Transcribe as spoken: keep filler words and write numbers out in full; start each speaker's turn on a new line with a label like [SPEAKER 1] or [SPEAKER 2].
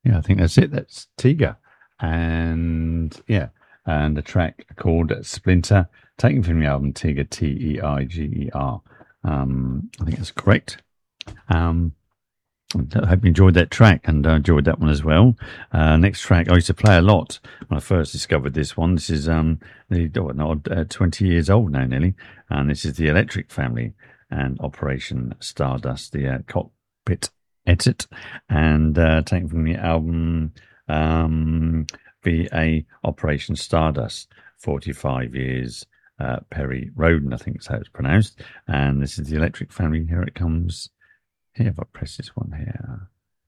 [SPEAKER 1] Yeah, I think that's it. That's Tiga. And yeah, and the track called Splinter, taken from the album Tiger, T E I G E R. Um, I think that's correct. Um, I hope you enjoyed that track, and I enjoyed that one as well. Uh, next track, I used to play a lot when I first discovered this one. This is um, the, oh, no, uh, twenty years old now, nearly, and this is the Electric Family and Operation Stardust, the uh, cockpit edit, and uh, taken from the album um, V A Operation Stardust, forty-five years. Uh, Perry Roden, I think is how it's pronounced, and this is the Electric Family. Here it comes. Here, if I press this one here.